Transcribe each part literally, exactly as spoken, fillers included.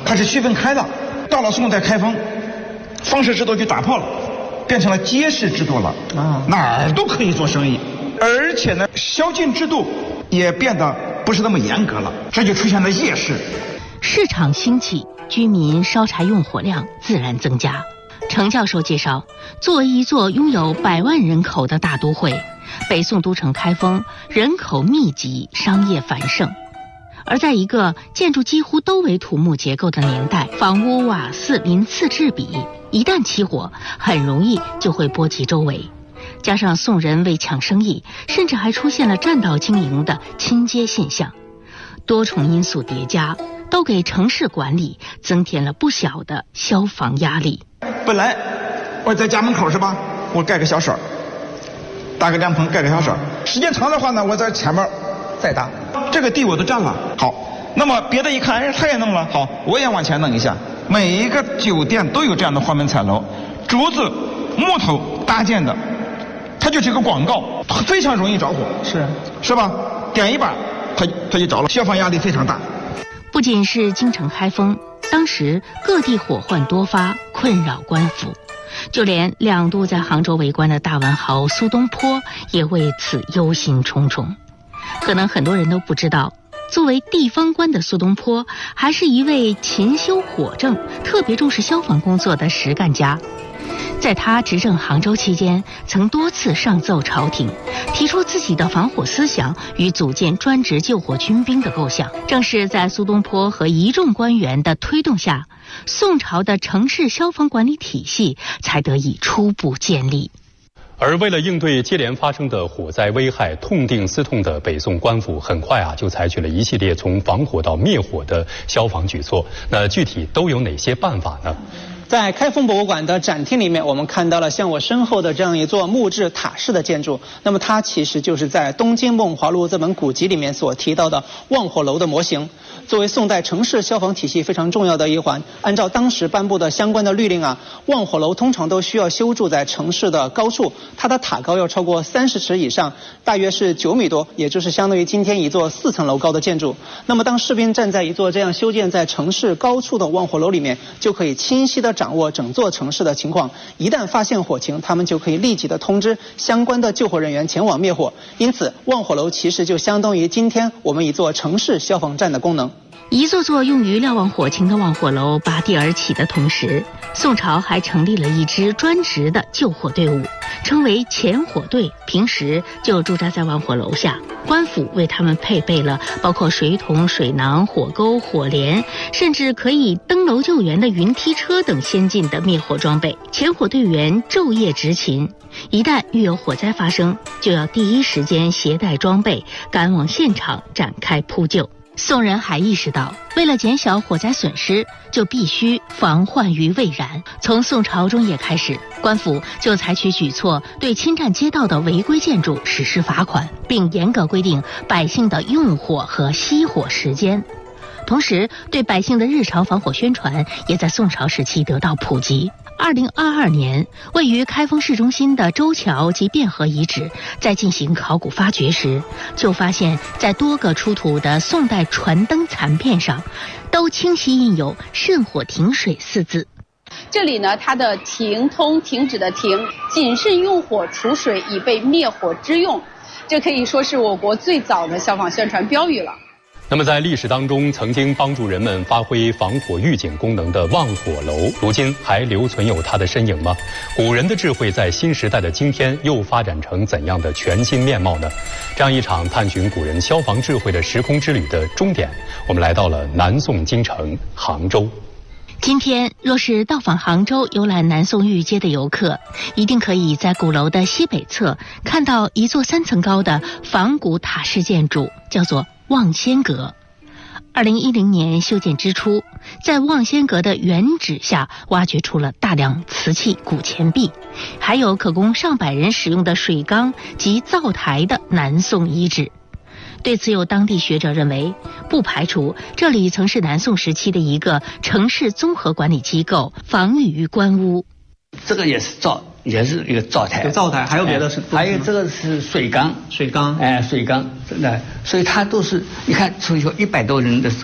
它是区分开的。到了宋代开封，方氏制度就打破了，变成了街市制度了啊，哪儿都可以做生意，而且呢，宵禁制度也变得不是那么严格了，这就出现了夜市。 市场兴起，居民烧柴用火量自然增加。程教授介绍，作为一座拥有百万人口的大都会，北宋都城开封人口密集，商业繁盛。而在一个建筑几乎都为土木结构的年代，房屋瓦肆鳞次栉比，一旦起火，很容易就会波及周围。加上宋人为抢生意，甚至还出现了占道经营的亲街现象，多重因素叠加，都给城市管理增添了不小的消防压力。 本来我在家门口是吧，我盖个小舍，搭个凉棚，盖个小舍，时间长的话呢，我在前面再搭，这个地我都占了。好，那么别的一看，哎，他也弄了，好，我也往前弄一下。每一个酒店都有这样的花门彩楼，竹子、木头搭建的，它就是一个广告，非常容易着火，是是吧？点一把，它它就着了，消防压力非常大。 不仅是京城开封，当时各地火患多发，困扰官府，就连两度在杭州为官的大文豪苏东坡也为此忧心忡忡。可能很多人都不知道，作为地方官的苏东坡还是一位勤修火政、特别重视消防工作的实干家。在他执政杭州期间，曾多次上奏朝廷，提出自己的防火思想与组建专职救火军兵的构想。正是在苏东坡和一众官员的推动下，宋朝的城市消防管理体系才得以初步建立。 而为了应对接连发生的火灾危害，痛定思痛的北宋官府很快啊就采取了一系列从防火到灭火的消防举措。那具体都有哪些办法呢？ 在开封博物馆的展厅里面，我们看到了像我身后的这样一座木质塔式的建筑。那么它其实就是在《东京梦华录》这本古籍里面所提到的望火楼的模型。作为宋代城市消防体系非常重要的一环，按照当时颁布的相关的律令啊，望火楼通常都需要修筑在城市的高处，它的塔高要超过三十尺以上，大约是九米多，也就是相当于今天一座四层楼高的建筑。那么当士兵站在一座这样修建在城市高处的望火楼里面，就可以清晰地掌握整座城市的情况，一旦发现火情，他们就可以立即的通知相关的救火人员前往灭火。因此望火楼其实就相当于今天我们一座城市消防站的功能。 一座座用于瞭望火情的望火楼拔地而起的同时，宋朝还成立了一支专职的救火队伍，称为前火队，平时就驻扎在望火楼下。官府为他们配备了包括水桶、水囊、火钩、火镰，甚至可以登楼救援的云梯车等先进的灭火装备。前火队员昼夜执勤，一旦遇有火灾发生，就要第一时间携带装备赶往现场展开扑救。宋人还意识到，为了减小火灾损失，就必须防患于未然。从宋朝中叶开始，官府就采取举措，对侵占街道的违规建筑实施罚款，并严格规定百姓的用火和熄火时间。同时，对百姓的日常防火宣传也在宋朝时期得到普及。二零二二年，位于开封市中心的周桥及汴河遗址在进行考古发掘时，就发现在多个出土的宋代船灯残片上，都清晰印有“慎火停水”四字。 这里呢，它的停通停止的停，谨慎用火除水，以备灭火之用，这可以说是我国最早的消防宣传标语了。 那么在历史当中曾经帮助人们发挥防火预警功能的望火楼，如今还留存有它的身影吗？古人的智慧在新时代的今天又发展成怎样的全新面貌呢？这样一场探寻古人消防智慧的时空之旅的终点，我们来到了南宋京城杭州。 今天若是到访杭州游览南宋御街的游客，一定可以在鼓楼的西北侧看到一座三层高的仿古塔式建筑，叫做望仙阁。二零一零年修建之初，在望仙阁的原址下挖掘出了大量瓷器、古钱币，还有可供上百人使用的水缸及灶台的南宋遗址。对此，有当地学者认为，不排除这里曾是南宋时期的一个城市综合管理机构，防御官污。 这个也是灶，也是一个灶台。 灶台还有别的是？ 哎、还有这个是水缸， 水缸， 哎，水缸，真的，所以它都是你看，从有一百多人的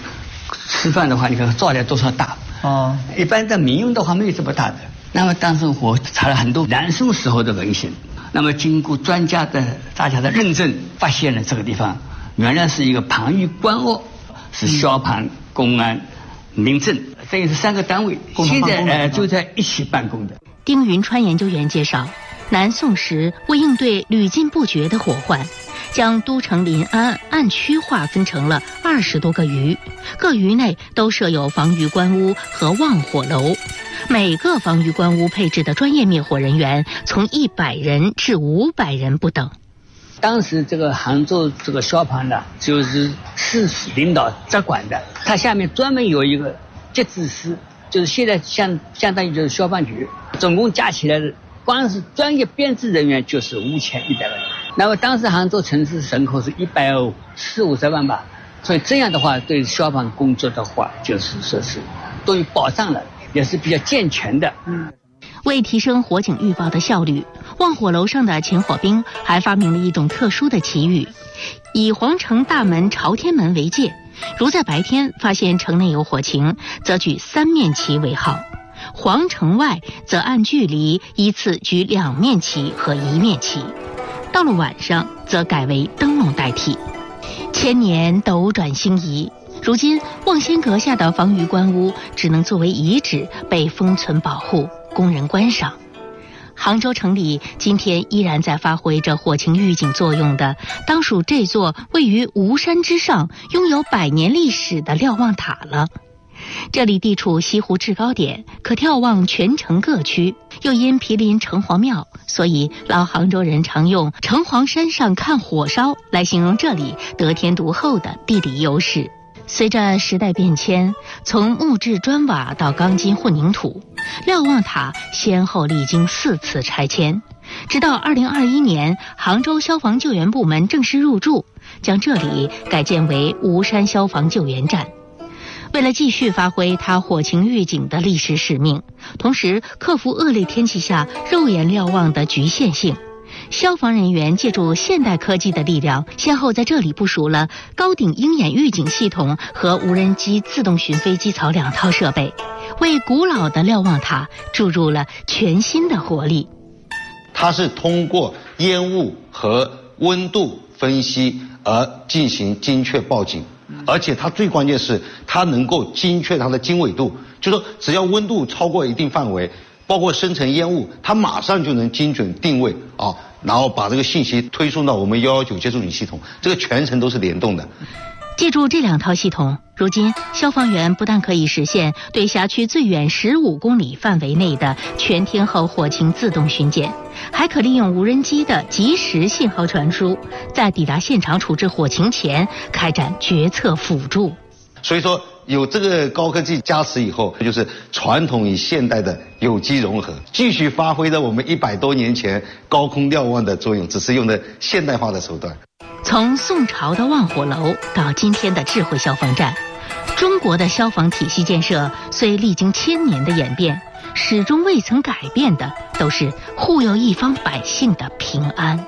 吃饭的话，你看灶台多少大哦， 一般的民用的话没有这么大的。那么当时我查了很多南宋时候的文献，那么经过专家的大家的认证，发现了这个地方原来是一个旁御官屋，是消防、公安、民政，等于是三个单位，现在呃就在一起办公的。 丁云川研究员介绍，南宋时为应对屡禁不绝的祸患，将都城临安按区划分成了二十多个余，各余内都设有防御官屋和望火楼。每个防御官屋配置的专业灭火人员从一百人至五百人不等。 当时这个杭州这个消防呢，就是市领导直管的，它下面专门有一个节制司，就是现在相相当于就是消防局，总共加起来光是专业编制人员就是五千一百万人。那么当时杭州城市人口是一百四五十万吧，所以这样的话对消防工作的话，就是说是都有保障了，也是比较健全的。嗯。 为提升火警预报的效率，望火楼上的前火兵还发明了一种特殊的旗语，以皇城大门朝天门为界，如在白天发现城内有火情，则举三面旗为号；皇城外则按距离依次举两面旗和一面旗。到了晚上，则改为灯笼代替。千年斗转星移，如今望仙阁下的防御官屋只能作为遗址被封存保护，供人观赏。杭州城里今天依然在发挥着火情预警作用的，当属这座位于吴山之上、拥有百年历史的瞭望塔了。这里地处西湖制高点，可眺望全城各区，又因毗邻城隍庙，所以老杭州人常用城隍山上看火烧来形容这里得天独厚的地理优势。随着时代变迁，从木质砖瓦到钢筋混凝土，瞭望塔先后历经四次拆迁，直到二零二一年，杭州消防救援部门正式入驻，将这里改建为吴山消防救援站。为了继续发挥它火情预警的历史使命，同时克服恶劣天气下肉眼瞭望的局限性，消防人员借助现代科技的力量，先后在这里部署了高顶鹰眼预警系统和无人机自动巡飞机槽两套设备，为古老的瞭望塔注入了全新的活力。 它是通过烟雾和温度分析而进行精确报警，而且它最关键是它能够精确它的经纬度，就是说只要温度超过一定范围，包括生成烟雾，它马上就能精准定位啊，然后把这个信息推送到我们一一九接触警系统，这个全程都是联动的。 借助这两套系统，如今消防员不但可以实现对辖区最远十五公里范围内的全天候火情自动巡检，还可利用无人机的即时信号传输，在抵达现场处置火情前开展决策辅助。 所以说有这个高科技加持以后，就是传统与现代的有机融合，继续发挥着我们一百多年前高空瞭望的作用，只是用的现代化的手段。 从宋朝的望火楼到今天的智慧消防站，中国的消防体系建设虽历经千年的演变，始终未曾改变的都是护佑一方百姓的平安。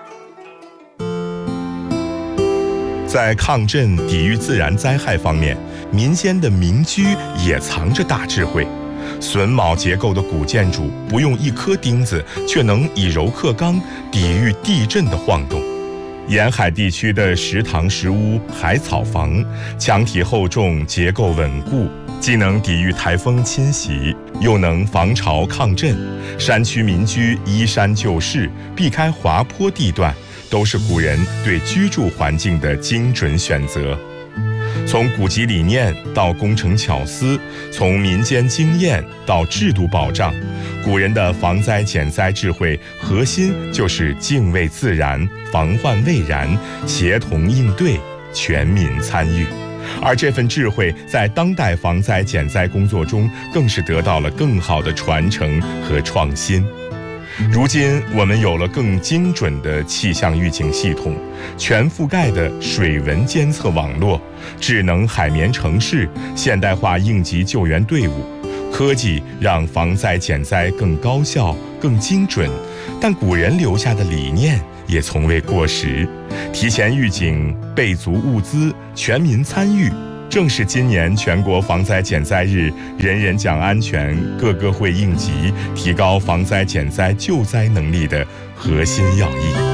在抗震、抵御自然灾害方面，民间的民居也藏着大智慧。榫卯结构的古建筑不用一颗钉子，却能以柔克刚，抵御地震的晃动。沿海地区的石塘石屋、海草房，墙体厚重，结构稳固，既能抵御台风侵袭，又能防潮抗震。山区民居依山就势，避开滑坡地段，都是古人对居住环境的精准选择。从古籍理念到工程巧思，从民间经验到制度保障，古人的防灾减灾智慧核心就是敬畏自然、防患未然、协同应对、全民参与。而这份智慧在当代防灾减灾工作中更是得到了更好的传承和创新。如今我们有了更精准的气象预警系统，全覆盖的水文监测网络，智能海绵城市，现代化应急救援队伍，科技让防灾减灾更高效、更精准，但古人留下的理念也从未过时。提前预警、备足物资、全民参与， 正是今年全国防灾减灾日，人人讲安全，个个会应急，提高防灾减灾救灾能力的核心要义。